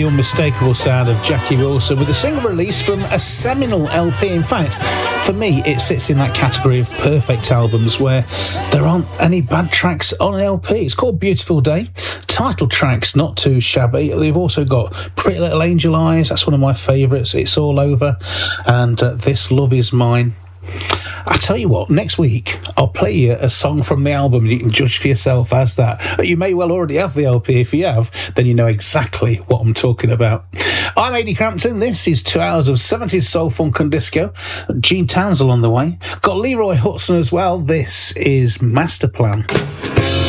the unmistakable sound of Jackie Wilson with a single release from a seminal LP. In fact, for me, it sits in that category of perfect albums where there aren't any bad tracks on an LP. It's called Beautiful Day. Title track's not too shabby. They've also got Pretty Little Angel Eyes. That's one of my favourites. It's All Over. And This Love Is Mine. I tell you what, next week I'll play you a song from the album and you can judge for yourself as that. You may well already have the LP. If you have, then you know exactly what I'm talking about. I'm Ady Crampton. This is 2 hours of 70s soul, funk and disco. Gene Townsend on the way. Got Leroy Hudson as well. This is Master Plan.